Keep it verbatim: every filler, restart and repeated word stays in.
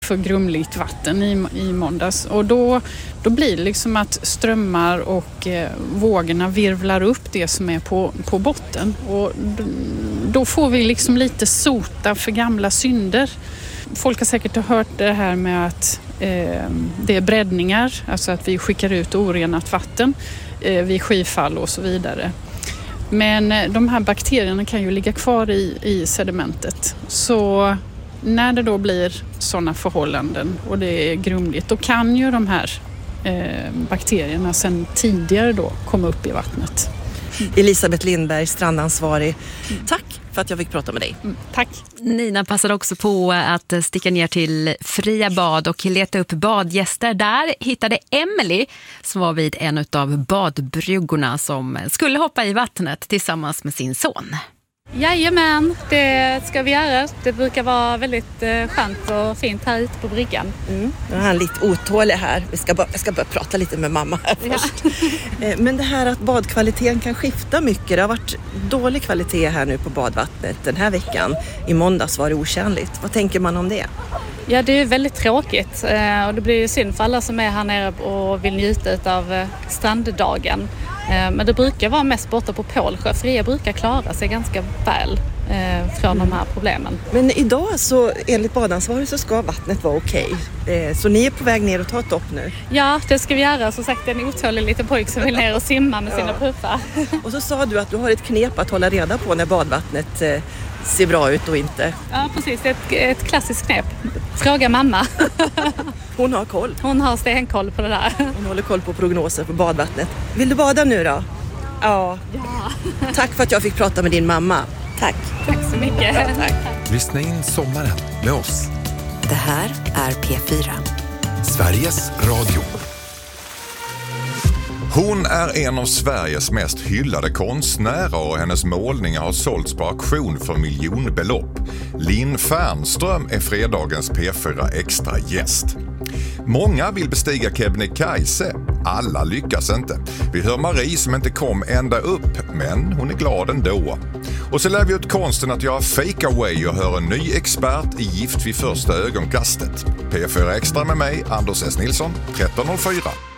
för grumligt vatten i, i måndags. Och då, då blir det liksom att strömmar och eh, vågorna virvlar upp det som är på, på botten. Och d- då får vi liksom lite sota för gamla synder. Folk har säkert hört det här med att eh, det är breddningar, alltså att vi skickar ut orenat vatten eh, vid skyfall och så vidare. Men eh, de här bakterierna kan ju ligga kvar i, i sedimentet. Så när det då blir sådana förhållanden och det är grumligt, då kan ju de här eh, bakterierna sedan tidigare då komma upp i vattnet. Elisabeth Lindberg, strandansvarig. Tack för att jag fick prata med dig. Mm, tack. Nina passade också på att sticka ner till Fria bad och leta upp badgäster. Där hittade Emily, som var vid en av badbryggorna, som skulle hoppa i vattnet tillsammans med sin son. Jajamän, det ska vi göra. Det brukar vara väldigt eh, skönt och fint här ute på bryggan. Mm. Nu är han lite otålig här. Vi ska bara, jag ska börja prata lite med mamma här först. Ja. Men det här att badkvaliteten kan skifta mycket. Det har varit dålig kvalitet här nu på badvattnet den här veckan. I måndags var det otjänligt. Vad tänker man om det? Ja, det är väldigt tråkigt. Eh, och det blir synd för alla som är här nere och vill njuta av eh, stranddagen. Men det brukar vara mest borta på Pålsjö. Fria brukar klara sig ganska väl eh, från mm. de här problemen. Men idag så enligt badansvarig så ska vattnet vara okej. Eh, så ni är på väg ner och ta ett dopp nu? Ja, det ska vi göra. Som sagt, en otålig liten pojk som vill ner och simma med sina ja. puffar. Och så sa du att du har ett knep att hålla reda på när badvattnet eh, ser bra ut och inte. Ja, precis. Ett, ett klassiskt knep. Fråga mamma. Hon har koll. Hon har stenkoll på det där. Hon håller koll på prognoser på badvattnet. Vill du bada nu då? Ja. ja. Tack för att jag fick prata med din mamma. Tack. Tack så mycket. Ja, tack. Lyssna in sommaren med oss. Det här är P fyra. Sveriges Radio. Hon är en av Sveriges mest hyllade konstnärer och hennes målningar har sålts på auktion för miljonbelopp. Linn Fernström är fredagens P fyra extra gäst. Många vill bestiga Kebnekaise. Alla lyckas inte. Vi hör Marie som inte kom ända upp, men hon är glad ändå. Och så lär vi ut konsten att göra fake away och hör en ny expert i Gift vid första ögonkastet. P fyra extra med mig, Anders S. Nilsson, tretton noll fyra.